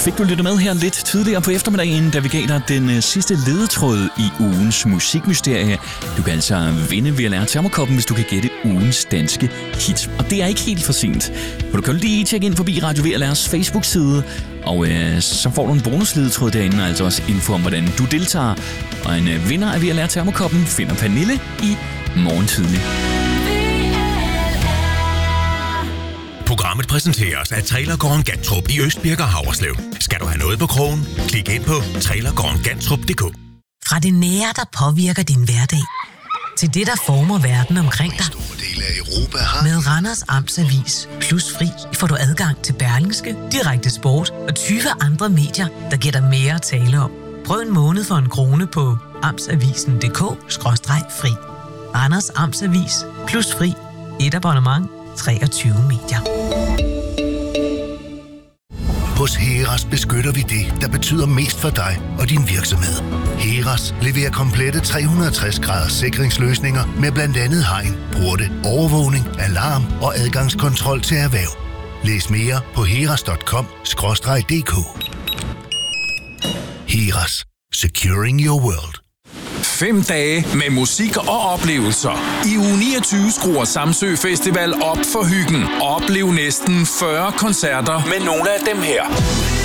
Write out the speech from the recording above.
Fik du lyttet med her lidt tidligere på eftermiddagen, da vi gav dig den sidste ledetråd i ugens musikmysterie. Du kan altså vinde VLR Termokoppen, hvis du kan gætte ugens danske hit. Og det er ikke helt for sent, for du kan lige tjekke ind forbi Radio VLR's Facebook-side, og så får du en bonusledetråd derinde, og altså også info om, hvordan du deltager. Og en vinder af VLR Termokoppen finder Pernille i morgen tidlig. Programmet præsenteres af Trailergården Gantrup i Østbirk og Haverslev. Skal du have noget på krogen? Klik ind på trailergårdengantrup.dk. Fra det nære, der påvirker din hverdag, til det, der former verden omkring dig. Med Randers Amtsavis Plus Fri får du adgang til Berlingske, Direkte Sport og 20 andre medier, der giver dig mere at tale om. Prøv en måned for 1 krone på amtsavisen.dk/fri. Randers Amtsavis Plus Fri. Et abonnement. 23 medier. Hos Heras beskytter vi det, der betyder mest for dig og din virksomhed. Heras leverer komplette 360-graders sikringsløsninger med blandt andet hegn, porte, overvågning, alarm og adgangskontrol til erhverv. Læs mere på heras.com/dk. Heras. Securing your world. 5 dage med musik og oplevelser. I uge 29 skruer Samsø Festival op for hyggen. Oplev næsten 40 koncerter med nogle af dem her.